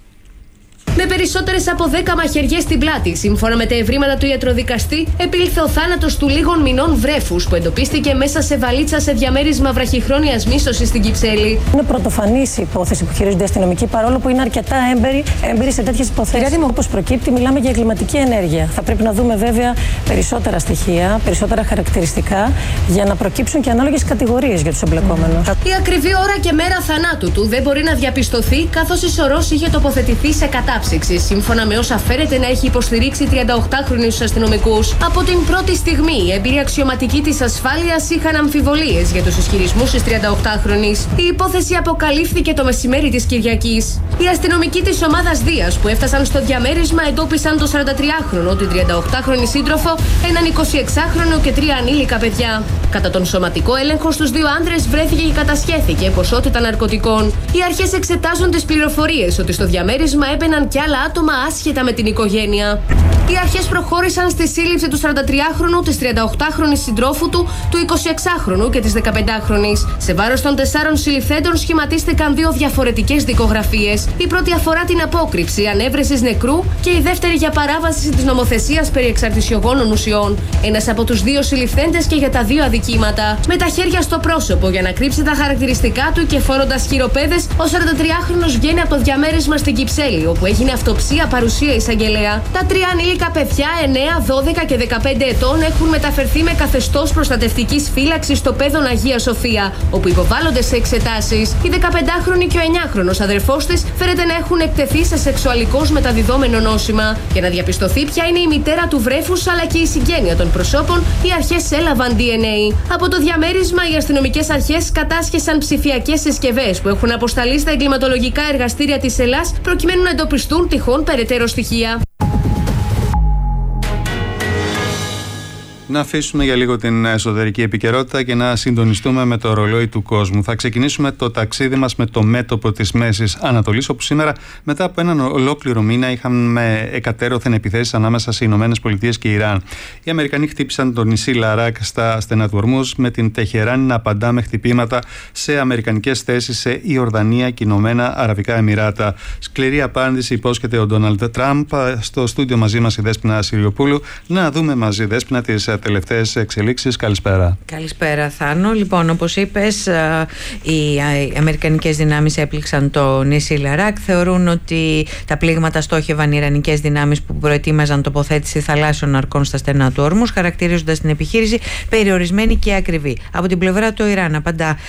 Με περισσότερες από δέκα μαχαιριές στην πλάτη, σύμφωνα με τα ευρήματα του ιατροδικαστή, επήλθε ο θάνατος του λίγων μηνών βρέφους που εντοπίστηκε μέσα σε βαλίτσα σε διαμέρισμα βραχυχρόνιας μίσθωσης στην Κυψέλη. Είναι πρωτοφανής η υπόθεση που χειρίζονται οι αστυνομικοί, παρόλο που είναι αρκετά έμπειροι, έμπειροι σε τέτοιες υποθέσεις. Δηλαδή, όπως προκύπτει, μιλάμε για εγκληματική ενέργεια. Θα πρέπει να δούμε βέβαια περισσότερα στοιχεία, περισσότερα χαρακτηριστικά, για να προκύψουν και ανάλογες κατηγορίες για τους εμπλεκόμενους. Η ακριβή ώρα και μέρα θανάτου του δεν μπορεί να διαπιστωθεί, καθώς η σωρός είχε τοποθετηθεί σε κατάψυξη. Σύμφωνα με όσα φέρεται να έχει υποστηρίξει η τριανταοκτάχρονη στους αστυνομικούς. Από την πρώτη στιγμή, οι έμπειροι αξιωματικοί της ασφάλειας είχαν αμφιβολίες για τους ισχυρισμούς της τριανταοκτάχρονης. Η υπόθεση αποκαλύφθηκε το μεσημέρι της Κυριακής. Οι αστυνομικοί της ομάδας Δίας που έφτασαν στο διαμέρισμα εντόπισαν το σαραντατριάχρονο, την τριανταοκτάχρονη σύντροφο, έναν εικοσιεξάχρονο και τρία ανήλικα παιδιά. Κατά τον σωματικό έλεγχο στους δύο άντρες βρέθηκε και κατασχέθηκε ποσότητα ναρκωτικών. Οι αρχές εξετάζουν τις πληροφορίες ότι στο διαμέρισμα έμπαιναν και άλλα άτομα άσχετα με την οικογένεια. Οι αρχές προχώρησαν στη σύλληψη του σαραντατριάχρονου, της τριανταοκτάχρονης συντρόφου του, του εικοσιεξάχρονου και της δεκαπεντάχρονης. Σε βάρος των τεσσάρων συλληφθέντων σχηματίστηκαν δύο διαφορετικές δικογραφίες. Η πρώτη αφορά την απόκρυψη ανέβρεσης νεκρού και η δεύτερη για παράβαση της νομοθεσίας περί εξαρτησιογόνων ουσιών. Ένας από τους δύο συλληφθέντες και για τα δύο αδικήματα. Με τα χέρια στο πρόσωπο για να κρύψει τα χαρακτηριστικά του και φορώντας χειροπέδες, ο σαραντατριάχρονος βγαίνει από το διαμέρισμα στην Κυψέλη, όπου έγινε αυτοψία παρουσία εισαγγελέα. Τα τρία ανήλικα παιδιά, εννέα, δώδεκα και δεκαπέντε ετών, έχουν μεταφερθεί με καθεστώς προστατευτικής φύλαξης στο Πέδον Αγία Σοφία, όπου υποβάλλονται σε εξετάσεις. Η δεκαπεντάχρονη και ο εννιάχρονος αδερφός της φέρεται να έχουν εκτεθεί σε σεξουαλικώς μεταδιδόμενο νόσημα. Για να διαπιστωθεί ποια είναι η μητέρα του βρέφους αλλά και η συγγένεια των προσώπων, οι αρχές έλαβαν ντι εν έι. Από το διαμέρισμα, οι αστυνομικές αρχές κατάσχεσαν ψηφιακές συσκευές που έχουν αποσταλεί στα εγκληματολογικά εργαστήρια της Ελλάς προκειμένου να εντοπιστούν τυχόν περαιτέρω στοιχεία. Να αφήσουμε για λίγο την εσωτερική επικαιρότητα και να συντονιστούμε με το ρολόι του κόσμου. Θα ξεκινήσουμε το ταξίδι μας με το μέτωπο της Μέσης Ανατολής, όπου σήμερα, μετά από έναν ολόκληρο μήνα, είχαμε εκατέρωθεν επιθέσεις ανάμεσα σε Ηνωμένες Πολιτείες και Ιράν. Οι Αμερικανοί χτύπησαν το νησί Λαράκ στα στενά του Ορμούζ, με την Τεχεράνη να απαντά με χτυπήματα σε αμερικανικές θέσεις σε Ιορδανία και Ηνωμένα Αραβικά Εμιράτα. Σκληρή απάντηση υπόσχεται ο Ντόναλντ Τραμπ. Στο στούντιο μαζί μας η Δέσποινα Συριοπούλου. Να δούμε μαζί, Δέσποινα, τις τελευταίες εξελίξεις. Καλησπέρα. Καλησπέρα, Θάνο. Λοιπόν, όπως είπες, οι αμερικανικές δυνάμεις έπληξαν το νησί Λαράκ. Θεωρούν ότι τα πλήγματα στόχευαν ιρανικές δυνάμεις που προετοίμαζαν τοποθέτηση θαλάσσιων αρκών στα στενά του Όρμους, χαρακτηρίζοντας την επιχείρηση περιορισμένη και ακριβή. Από την πλευρά του Ιράν απαντά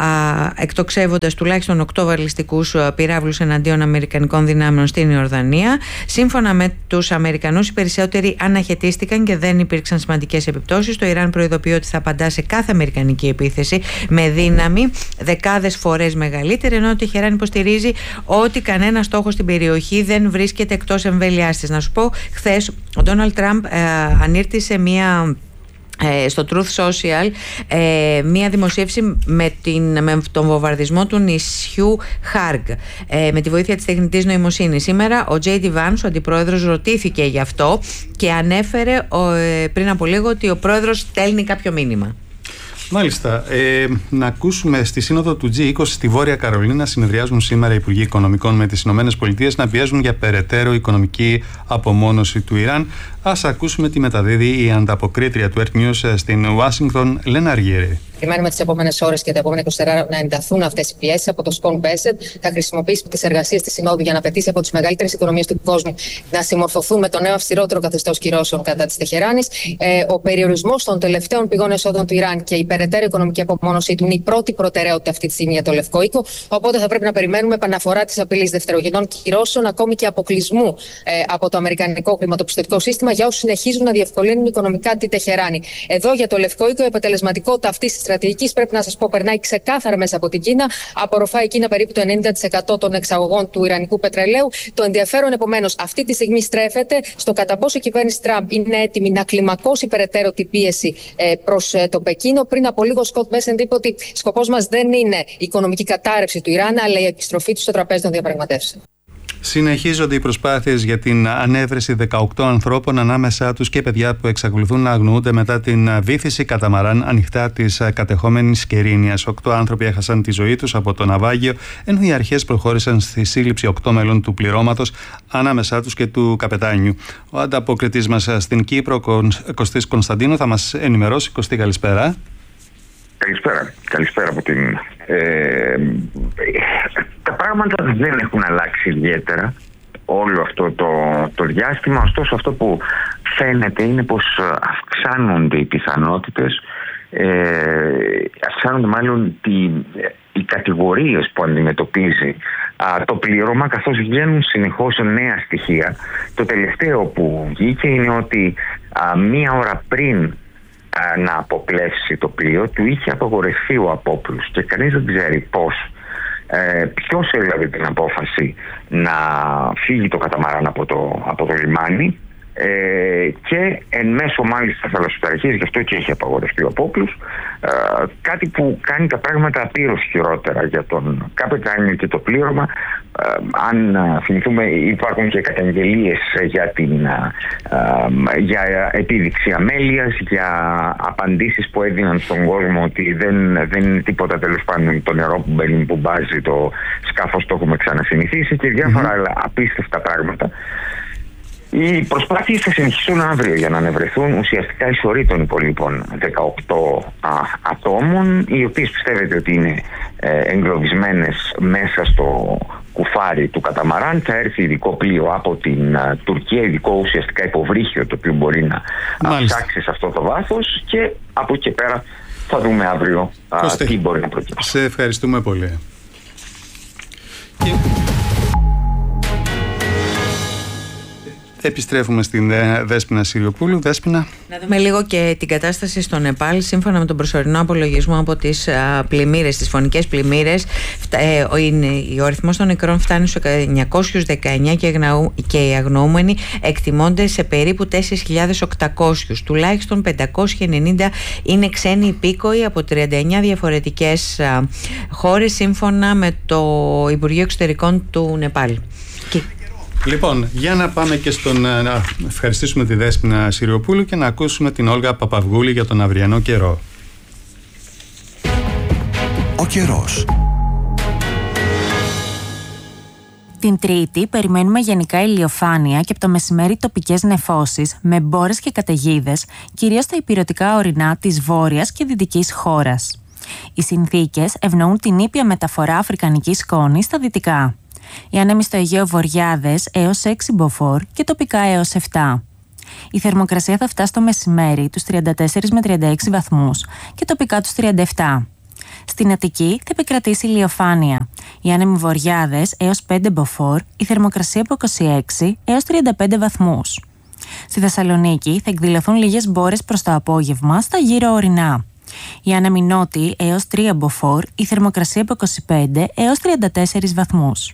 εκτοξεύοντας τουλάχιστον οκτώ βαλιστικούς πυράβλους εναντίον αμερικανικών δυνάμεων στην Ιορδανία. Σύμφωνα με τους Αμερικανούς, οι περισσότεροι αναχαιτίστηκαν και δεν υπήρξαν σημαντικές επιπτώσεις. Το Ιράν προειδοποιεί ότι θα απαντά σε κάθε αμερικανική επίθεση με δύναμη δεκάδες φορές μεγαλύτερη, ενώ η Τεχεράνη υποστηρίζει ότι κανένα στόχο στην περιοχή δεν βρίσκεται εκτός εμβέλειάς της. Να σου πω, χθες ο Ντόναλντ Τραμπ ε, ανήρτησε μία στο Truth Social ε, μία δημοσίευση με, την, με τον βομβαρδισμό του νησιού Χάργκ ε, με τη βοήθεια της τεχνητής νοημοσύνης. Σήμερα ο τζέι ντι Vance, ο αντιπρόεδρος, ρωτήθηκε γι' αυτό και ανέφερε ο, ε, πριν από λίγο ότι ο πρόεδρος στέλνει κάποιο μήνυμα. Μάλιστα. Ε, να ακούσουμε στη σύνοδο του τζι είκοσι στη Βόρεια Καρολίνα συνεδριάζουν σήμερα οι Υπουργοί Οικονομικών με τις Ηνωμένες Πολιτείες να πιέζουν για περαιτέρω οικονομική απομόνωση του Ιράν. Ας ακούσουμε τι μεταδίδει η ανταποκρίτρια του Earth News στην Ουάσιγκτον, Λένα Αργύρη. Περιμένουμε τις επόμενες ώρες και τα επόμενα είκοσι τέσσερα ώρα να ενταθούν αυτές οι πιέσεις από το Σκον Μπέσεντ. Θα χρησιμοποιήσει τις εργασίες της Συνόδου για να πετύσει από τις μεγαλύτερες οικονομίες του κόσμου να συμμορφωθούν με το νέο αυστηρότερο καθεστώς κυρώσεων κατά της Τεχεράνης. Ε, ο περιορισμός των τελευταίων πηγών εσόδων του Ιράν και η περαιτέρω οικονομική απομόνωση του είναι η πρώτη προτεραιότητα αυτή τη στιγμή για το Λευκό Οίκο. Οπότε θα πρέπει να περιμένουμε επαναφορά της απειλής δευτερογενών κυρώσεων, ακόμη και αποκλεισμού ε, από το αμερικανικό χρηματοπιστωτικό σύστημα για όσους συνεχίζουν να διευκολύνουν οικονομικά τη Τεχεράνη. Εδώ για το Λευκό Οίκο η αποτελεσματικότητα αυτή τη στρατηγικής, πρέπει να σας πω, περνάει ξεκάθαρα μέσα από την Κίνα. Απορροφάει η Κίνα περίπου το ενενήντα τοις εκατό των εξαγωγών του ιρανικού πετρελαίου. Το ενδιαφέρον, επομένως, αυτή τη στιγμή στρέφεται στο κατά πόσο η κυβέρνηση Τραμπ είναι έτοιμη να κλιμακώσει περαιτέρω την πίεση προς το Πεκίνο. Πριν από λίγο, ο Σκοτ Μπέσεντ είπε ότι σκοπός μας δεν είναι η οικονομική κατάρρευση του Ιράν, αλλά η επιστροφή του στο τραπέζι των διαπραγματεύσεων. Συνεχίζονται οι προσπάθειες για την ανέβρεση δεκαοκτώ ανθρώπων, ανάμεσά τους και παιδιά που εξακολουθούν να αγνοούνται μετά την βύθιση καταμαράν ανοιχτά της κατεχόμενης Κερίνιας. Οκτώ άνθρωποι έχασαν τη ζωή τους από το ναυάγιο, ενώ οι αρχές προχώρησαν στη σύλληψη οκτώ μελών του πληρώματος, ανάμεσά τους και του καπετάνιου. Ο ανταποκριτής μας στην Κύπρο, Κωστής Κωνσταντίνου, θα μας ενημερώσει. Κωστή, καλησπέρα. Καλησπέρα. Καλησπέρα από την... Ε, τα πράγματα δεν έχουν αλλάξει ιδιαίτερα όλο αυτό το, το διάστημα, ωστόσο αυτό που φαίνεται είναι πως αυξάνονται οι πιθανότητες, ε, αυξάνονται μάλλον τη, οι κατηγορίες που αντιμετωπίζει α, το πλήρωμα, καθώς βγαίνουν συνεχώς νέα στοιχεία. Το τελευταίο που βγήκε είναι ότι α, μία ώρα πριν να αποπλέψει το πλοίο του είχε απαγορευτεί ο απόπλους και κανείς δεν ξέρει πώς, ε, ποιος έλαβε την απόφαση να φύγει το καταμαράν από το, από το λιμάνι, ε, και εν μέσω μάλιστα θαλασσοταραχής, γι' αυτό και έχει απαγορευτεί ο απόπλους, ε, κάτι που κάνει τα πράγματα απείρως χειρότερα για τον καπετάνιο και το πλήρωμα. Ε, αν θυμηθούμε, υπάρχουν και καταγγελίες για, την, ε, ε, για επίδειξη αμέλειας, για απαντήσεις που έδιναν στον κόσμο ότι δεν, δεν είναι τίποτα, τέλος πάντων, το νερό που μπαίνει, που μπάζει το σκάφος, το έχουμε ξανασυνηθίσει, και διάφορα άλλα απίστευτα πράγματα. Οι προσπάθειες θα συνεχιστούν αύριο για να ανεβρεθούν ουσιαστικά οι σωροί των υπολείπων δεκαοκτώ α, ατόμων, οι οποίες πιστεύετε ότι είναι ε, εγκλωβισμένες μέσα στο κουφάρι του καταμαράν. Θα έρθει ειδικό πλοίο από την α, Τουρκία, ειδικό ουσιαστικά υποβρύχιο, το οποίο μπορεί να ψάξει σε αυτό το βάθος, και από εκεί και πέρα θα δούμε αύριο α, τι μπορεί να προκύψει. Σε ευχαριστούμε πολύ. Επιστρέφουμε στην Δέσποινα Συριοπούλου. Δέσποινα. Να δούμε λίγο και την κατάσταση στο Νεπάλ. Σύμφωνα με τον προσωρινό απολογισμό από τις πλημμύρες, τις φωνικές πλημμύρες, ο αριθμός των νεκρών φτάνει στους εννιακόσιους δεκαεννιά και οι αγνοούμενοι εκτιμώνται σε περίπου τέσσερις χιλιάδες οκτακόσιους. Τουλάχιστον πεντακόσιοι ενενήντα είναι ξένοι υπήκοοι από τριάντα εννιά διαφορετικές χώρες, σύμφωνα με το Υπουργείο Εξωτερικών του Νεπάλ. Και... Λοιπόν, για να πάμε και στον, να ευχαριστήσουμε τη Δέσποινα Συριοπούλου και να ακούσουμε την Όλγα Παπαυγούλη για τον αυριανό καιρό. Ο καιρός. Την Τρίτη περιμένουμε γενικά ηλιοφάνεια και από το μεσημέρι τοπικές νεφώσεις με μπόρες και καταιγίδες, κυρίως στα ηπειρωτικά ορεινά της βόρειας και δυτικής χώρας. Οι συνθήκες ευνοούν την ήπια μεταφορά αφρικανικής σκόνης στα δυτικά. Οι άνεμοι στο Αιγαίο βοριάδες έως έξι μποφόρ και τοπικά έως επτά. Η θερμοκρασία θα φτάσει το μεσημέρι τους τριάντα τέσσερα με τριάντα έξι βαθμούς και τοπικά τους τριάντα επτά. Στην Αττική θα επικρατήσει ηλιοφάνεια. Οι άνεμοι βοριάδες έως πέντε μποφόρ, η θερμοκρασία από είκοσι έξι έως τριάντα πέντε βαθμούς. Στη Θεσσαλονίκη θα εκδηλωθούν λίγες μπόρες προς το απόγευμα στα γύρω ορεινά. Οι άνεμοι νότιοι έως τρία μποφόρ, η θερμοκρασία από είκοσι πέντε έως τριάντα τέσσερα βαθμούς.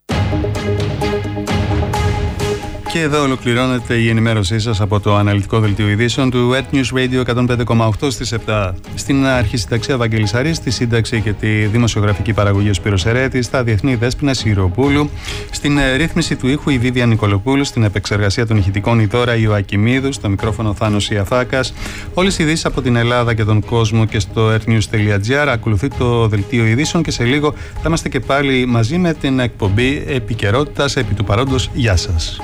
Και εδώ ολοκληρώνεται η ενημέρωσή σας από το αναλυτικό δελτίο ειδήσεων του Earth News Radio εκατόν πέντε κόμμα οκτώ στις επτά. Στην αρχισυνταξία Βαγγέλης Αρής, στη σύνταξη και τη δημοσιογραφική παραγωγή ο Σπύρος Ερέτης, στα διεθνή Δέσποινα Συριοπούλου, στην ρύθμιση του ήχου η Βίδια Νικολοπούλου, στην επεξεργασία των ηχητικών η Δώρα Ιωακιμίδου, στο μικρόφωνο Θάνος Ιαφάκας. Όλες οι ειδήσεις από την Ελλάδα και τον κόσμο και στο earthnews τελεία gr. Ακολουθεί το δελτίο ειδήσεων και σε λίγο θα είμαστε και πάλι μαζί με την εκπομπή Επικαιρότητας. Επί του παρόντος, γεια σας.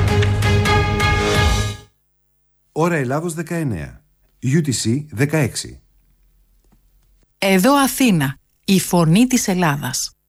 Ώρα Ελλάδος δεκαεννιά, γιου τι σι δεκαέξι. Εδώ Αθήνα, η φωνή της Ελλάδας.